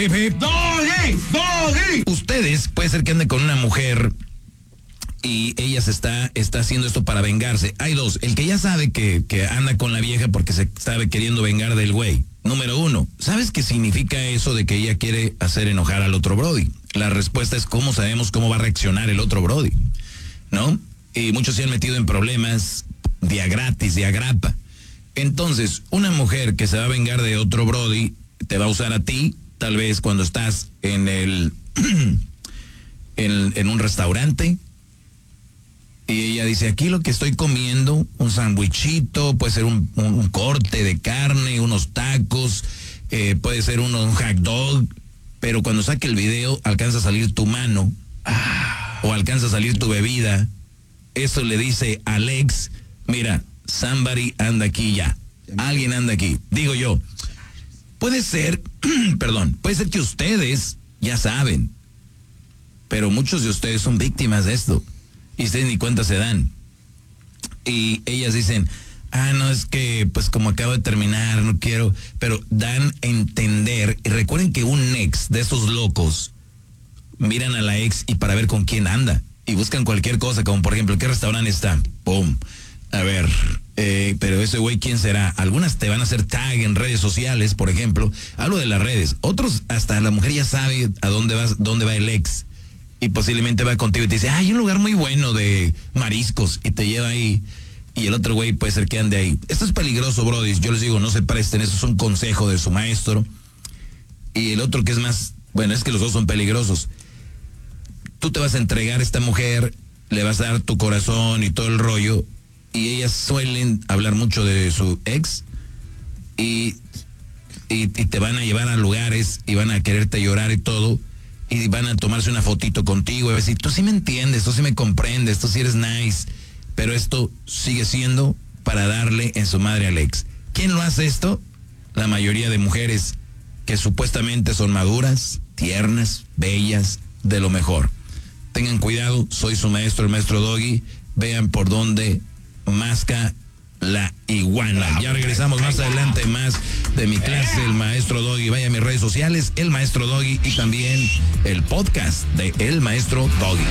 Hip, hip. Doggy, doggy. Ustedes, puede ser que anden con una mujer y ella está haciendo esto para vengarse. Hay dos, el que ya sabe que anda con la vieja porque se sabe queriendo vengar del güey. Número uno, ¿sabes qué significa eso de que ella quiere hacer enojar al otro brody? La respuesta es cómo sabemos cómo va a reaccionar el otro brody, ¿no? Y muchos se han metido en problemas día gratis, día grapa. Entonces, una mujer que se va a vengar de otro brody te va a usar a ti, tal vez cuando estás en en un restaurante. Y ella dice, aquí lo que estoy comiendo, un sandwichito, puede ser un corte de carne, unos tacos, puede ser un hot dog, pero cuando saque el video alcanza a salir tu mano o alcanza a salir tu bebida. Eso le dice a Alex, mira, somebody anda aquí ya, alguien anda aquí. Digo yo, puede ser, puede ser que ustedes ya saben, pero muchos de ustedes son víctimas de esto. Y ustedes ni cuenta se dan. Y ellas dicen, no, es que pues como acabo de terminar, no quiero. Pero dan a entender. Y recuerden que un ex de esos locos miran a la ex y para ver con quién anda. Y buscan cualquier cosa, como por ejemplo, ¿qué restaurante está? ¡Pum! A ver, pero ese güey, ¿quién será? Algunas te van a hacer tag en redes sociales, por ejemplo. Hablo de las redes. Otros, hasta la mujer ya sabe a dónde va el ex. Y posiblemente va contigo y te dice, hay un lugar muy bueno de mariscos, y te lleva ahí, y el otro güey puede ser que ande ahí. Esto es peligroso, brody. Yo les digo, no se presten, eso es un consejo de su maestro. Y el otro que es más, bueno, es que los dos son peligrosos. Tú te vas a entregar a esta mujer, le vas a dar tu corazón y todo el rollo, y ellas suelen hablar mucho de su ex, y te van a llevar a lugares, y van a quererte llorar y todo, y van a tomarse una fotito contigo y decir, tú sí me entiendes, tú sí me comprendes, tú sí eres nice, pero esto sigue siendo para darle en su madre al ex. ¿Quién lo hace esto? La mayoría de mujeres que supuestamente son maduras, tiernas, bellas, de lo mejor. Tengan cuidado, soy su maestro, el maestro Doggy. Vean por dónde masca la iguana. Ya regresamos más adelante, más de mi clase, el maestro Doggy. Vaya a mis redes sociales, el maestro Doggy, y también el podcast de El Maestro Doggy.